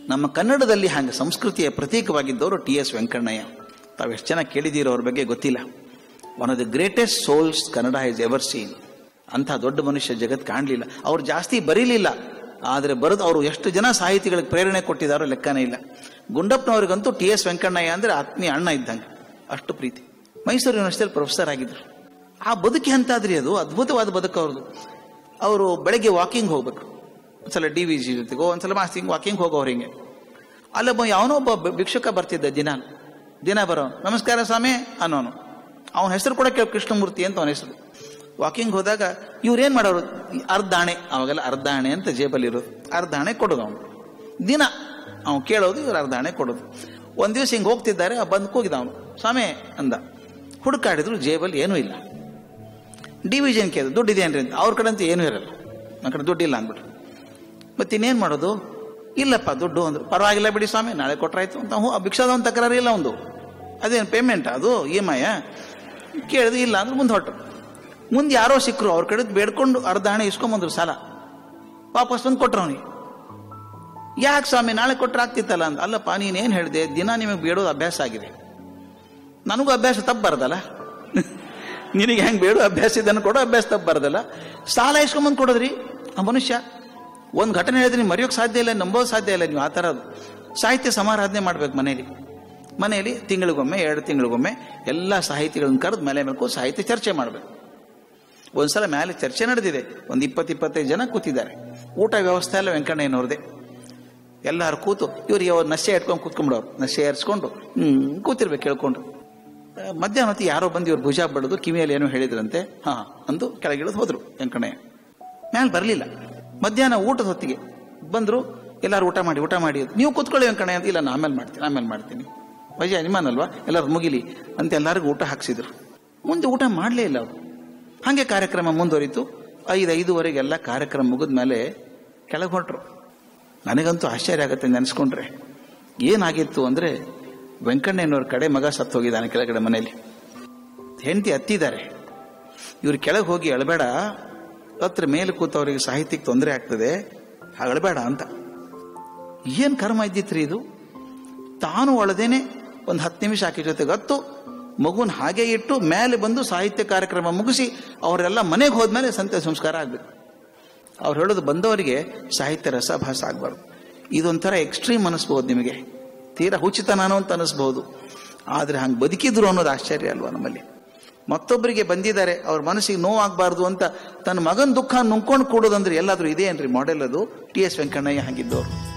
ನಮ್ಮ ಕನ್ನಡದಲ್ಲಿ ಹಾಗೆ ಸಂಸ್ಕೃತಿಯ ಪ್ರತೀಕವಾಗಿದ್ದವರು ಟಿ.ಎಸ್. ವೆಂಕಣ್ಣಯ್ಯ. ತಾವೆಷ್ಟು ಜನ ಕೇಳಿದ್ದೀರೋ ಅವ್ರ ಬಗ್ಗೆ ಗೊತ್ತಿಲ್ಲ. One of the greatest souls Kannada has ever seen. ಅಂಥ ದೊಡ್ಡ ಮನುಷ್ಯ ಜಗತ್ತು ಕಾಣಲಿಲ್ಲ. ಅವ್ರು ಜಾಸ್ತಿ ಬರೀಲಿಲ್ಲ, ಆದರೆ ಬರೆದು ಅವರು ಎಷ್ಟು ಜನ ಸಾಹಿತಿಗಳಿಗೆ ಪ್ರೇರಣೆ ಕೊಟ್ಟಿದ್ದಾರೋ ಲೆಕ್ಕನೇ ಇಲ್ಲ. ಗುಂಡಪ್ಪನವ್ರಿಗಂತೂ ಟಿ.ಎಸ್. ವೆಂಕಣ್ಣಯ್ಯ ಅಂದರೆ ಆತ್ಮೀಯ ಅಣ್ಣ ಇದ್ದಂಗೆ, ಅಷ್ಟು ಪ್ರೀತಿ. ಮೈಸೂರು ಯೂನಿವರ್ಸಿಟಿಯಲ್ಲಿ ಪ್ರೊಫೆಸರ್ ಆಗಿದ್ದರು. ಆ ಬದುಕಿ ಅಂತಾದ್ರಿ, ಅದು ಅದ್ಭುತವಾದ ಬದುಕು ಅವ್ರದ್ದು. ಅವರು ಬೆಳಗ್ಗೆ ವಾಕಿಂಗ್ ಹೋಗ್ಬೇಕು, ಒಂದ್ಸಲ DVG ಜೊತೆಗೋ ಒಂದ್ಸಲ ಮಾಸ್ತಿಂಗ್ ವಾಕಿಂಗ್ ಹೋಗೋರು. ಹಿಂಗೆ ಅಲ್ಲೊಬ್ಬ ಯಾವನೋ ಒಬ್ಬ ಭಿಕ್ಷುಕ ಬರ್ತಿದ್ದ, ದಿನ ಬರೋ ನಮಸ್ಕಾರ ಸ್ವಾಮಿ ಅನ್ನೋನು. ಅವನ ಹೆಸರು ಕೂಡ ಕೃಷ್ಣಮೂರ್ತಿ ಅಂತ ಅವನ ಹೆಸರು. ವಾಕಿಂಗ್ ಹೋದಾಗ ಇವ್ರೇನ್ ಮಾಡೋರು, ಅರ್ಧಾಣೆ, ಅವಾಗೆಲ್ಲ ಅರ್ಧಾಣೆ ಅಂತ ಜೇಬಲ್ಲಿ ಇರೋದು, ಅರ್ಧಾಣೆ ಕೊಡೋದು ಅವನು. ದಿನ ಅವ್ನು ಕೇಳೋದು, ಇವ್ರು ಅರ್ಧಾಣೆ ಕೊಡೋದು. ಒಂದ್ ದಿವಸ ಹಿಂಗೆ ಹೋಗ್ತಿದ್ದಾರೆ, ಬಂದು ಕೂಗಿದ ಅವನು, ಸ್ವಾಮಿ ಅಂದ. ಹುಡುಕಾಡಿದ್ರು, ಜೇಬಲ್ಲಿ ಏನೂ ಇಲ್ಲ. DVG ಕೇಳಿದ್ರು, ದುಡ್ಡು ಇದೆ ಏನ್ರಿ ಅಂತ. ಅವ್ರ ಕಡೆ ಅಂತ ಏನೂ ಇರಲ್ಲ, ನನ್ನ ಕಡೆ ದುಡ್ಡಿಲ್ಲ ಅಂದ್ಬಿಟ್ರು. ಮತ್ತೆ ಇನ್ನೇನು ಮಾಡೋದು, ಇಲ್ಲಪ್ಪ ದುಡ್ಡು ಅಂದ್ರು. ಪರವಾಗಿಲ್ಲ ಬಿಡಿ ಸ್ವಾಮಿ, ನಾಳೆ ಕೊಟ್ರಾಯ್ತು ಅಂತ. ಭಿಕ್ಷಾದವನ್ ತಕರಾರು ಇಲ್ಲ ಒಂದು, ಅದೇನು ಪೇಮೆಂಟ್ ಅದು EMI ಕೇಳಿದ್ರು, ಇಲ್ಲ ಅಂದ್ರೆ ಮುಂದೆ ಹೊರಟು. ಮುಂದೆ ಯಾರೋ ಸಿಕ್ಕರು, ಅವ್ರ ಕಡೆ ಬೇಡ್ಕೊಂಡು ಅರ್ಧ ಹಣೆ ಇಸ್ಕೊಂಬಂದ್ರು ಸಾಲ. ವಾಪಸ್ ಬಂದು ಕೊಟ್ರು ಅವನಿಗೆ. ಯಾಕೆ ಸ್ವಾಮಿ, ನಾಳೆ ಕೊಟ್ರೆ ಆಗ್ತಿತ್ತಲ್ಲ ಅಂತ. ಅಲ್ಲಪ್ಪ ನೀನೇನು ಹೇಳಿದೆ, ದಿನ ನಿಮಗೆ ಬೇಡೋದು ಅಭ್ಯಾಸ ಆಗಿದೆ. ನನಗೂ ಅಭ್ಯಾಸ ತಪ್ಪಬಾರ್ದಲ್ಲ, ನಿನಗೆ ಹೆಂಗೆ ಬೇಡೋ ಅಭ್ಯಾಸ ಇದನ್ನು ಕೊಡೋ ಅಭ್ಯಾಸ ತಪ್ಪಬಾರ್ದಲ್ಲ. ಸಾಲ ಇಸ್ಕೊಂಬಂದು ಕೊಡೋದ್ರಿ ಆ ಮನುಷ್ಯ. ಒಂದು ಘಟನೆ ಹೇಳಿದ್ರೆ ಮರೆಯೋಕೆ ಸಾಧ್ಯ ಇಲ್ಲ, ನಂಬೋದು ಸಾಧ್ಯ ಇಲ್ಲ. ನೀವು ಆ ಥರ ಸಾಹಿತ್ಯ ಸಮಾರಾಧನೆ ಮಾಡ್ಬೇಕು ಮನೆಯಲ್ಲಿ ತಿಂಗಳಿಗೊಮ್ಮೆ 2 ತಿಂಗಳಿಗೊಮ್ಮೆ ಎಲ್ಲ ಸಾಹಿತಿಗಳನ್ನ ಕರೆದು ಮೇಲೆ ಸಾಹಿತ್ಯ ಚರ್ಚೆ ಮಾಡಬೇಕು. ಒಂದ್ಸಲ ಮೇಲೆ ಚರ್ಚೆ ನಡೆದಿದೆ, ಒಂದು 20-25 ಜನ ಕೂತಿದ್ದಾರೆ. ಊಟ ವ್ಯವಸ್ಥೆ ಎಲ್ಲ ವೆಂಕಣ್ಣಯ್ಯನವ್ರದೇ. ಎಲ್ಲರೂ ಕೂತು ಇವ್ರಿಗೆ ಅವ್ರು ನಶೆ ಇಟ್ಕೊಂಡು ಕೂತ್ಕೊಂಡ್ಬಿಡೋರು, ನಶೆ ಏರ್ಸ್ಕೊಂಡು ಕೂತಿರ್ಬೇಕು ಕೇಳ್ಕೊಂಡು. ಮಧ್ಯಾಹ್ನ ಹೊತ್ತು ಯಾರೋ ಬಂದು ಇವ್ರು ಭುಜ ಬಡದು ಕಿವಿಯಲ್ಲಿ ಏನೋ ಹೇಳಿದ್ರಂತೆ. ಅಂದು ಕೆಳಗಿಳಿದು ಹೋದ್ರು ವೆಂಕಣ್ಣಯ್ಯ. ಮೇಲೆ ಬರಲಿಲ್ಲ. ಮಧ್ಯಾಹ್ನ ಊಟದ ಹೊತ್ತಿಗೆ ಬಂದರು. ಎಲ್ಲರೂ ಊಟ ಮಾಡಿ ನೀವು ಕೂತ್ಕೊಳ್ಳಿ ವೆಂಕಣ್ಣಯ್ಯ ಅಂತ. ಇಲ್ಲ, ನಾನು ಆಮೇಲೆ ಮಾಡ್ತೀನಿ ಭಜ ನಿಮ್ಮನಲ್ವಾ, ಎಲ್ಲರೂ ಮುಗಿಲಿ ಅಂತ ಎಲ್ಲರಿಗೂ ಊಟ ಹಾಕ್ಸಿದ್ರು. ಮುಂದೆ ಊಟ ಮಾಡಲೇ ಇಲ್ಲ ಅವರು. ಹಾಗೆ ಕಾರ್ಯಕ್ರಮ ಮುಂದುವರಿತು. 5:05 ಎಲ್ಲ ಕಾರ್ಯಕ್ರಮ ಮುಗಿದ ಮೇಲೆ ಕೆಳಗೆ ಹೊರಟ್ರು. ನನಗಂತೂ ಆಶ್ಚರ್ಯ ಆಗುತ್ತೆ ನೆನೆಸ್ಕೊಂಡ್ರೆ. ಏನಾಗಿತ್ತು ಅಂದರೆ, ವೆಂಕಣ್ಣಯ್ಯನವ್ರ ಕಡೆ ಮಗ ಸತ್ತು ಹೋಗಿದ್ದಾನೆ ಕೆಳಗಡೆ ಮನೆಯಲ್ಲಿ. ಹೆಂಡತಿ ಹತ್ತಿದ್ದಾರೆ. ಇವ್ರು ಕೆಳಗೆ ಹೋಗಿ ಅಳಬೇಡ, ಹತ್ರ ಮೇಲೆ ಕೂತವರಿಗೆ ಸಾಹಿತ್ಯಕ್ಕೆ ತೊಂದರೆ ಆಗ್ತದೆ, ಅಳಬೇಡ ಅಂತ. ಏನು ಕರ್ಮ ಇದ್ದಿತ್ರಿ ಇದು. ತಾನು ಒಳದೇನೆ ಒಂದು 10 ನಿಮಿಷ ಆಕೆ ಜೊತೆಗೆ ಹತ್ತು ಮಗುನ ಹಾಗೆ ಇಟ್ಟು ಮೇಲೆ ಬಂದು ಸಾಹಿತ್ಯ ಕಾರ್ಯಕ್ರಮ ಮುಗಿಸಿ ಅವರೆಲ್ಲ ಮನೆಗೆ ಹೋದ್ಮೇಲೆ ಸಂತೆ ಸಂಸ್ಕಾರ ಆಗ್ಬೇಕು. ಅವ್ರು ಹೇಳೋದು, ಬಂದವರಿಗೆ ಸಾಹಿತ್ಯ ರಸಭಾಸ ಆಗ್ಬಾರ್ದು. ಇದೊಂಥರ ಎಕ್ಸ್ಟ್ರೀಮ್ ಅನಿಸ್ಬಹುದು ನಿಮಗೆ, ತೀರಾ ಹುಚಿತನಾನೋ ಅಂತ ಅನಿಸ್ಬಹುದು. ಆದರೆ ಹಂಗೆ ಬದುಕಿದ್ರು ಅನ್ನೋದು ಆಶ್ಚರ್ಯ ಅಲ್ವಾ ನಮ್ಮಲ್ಲಿ. ಮತ್ತೊಬ್ಬರಿಗೆ ಬಂದಿದ್ದಾರೆ, ಅವ್ರ ಮನಸ್ಸಿಗೆ ನೋವಾಗಬಾರ್ದು ಅಂತ ತನ್ನ ಮಗನ ದುಃಖ ನುಂಗ್ಕೊಂಡು ಕೂಡೋದಂದ್ರೆ ಎಲ್ಲಾದ್ರೂ ಇದೆ ಏನ್ರಿ ಮಾಡೆಲ್? ಅದು ಟಿ.ಎಸ್. ವೆಂಕಣ್ಣಯ್ಯ ಹಾಗಿದ್ದವರು.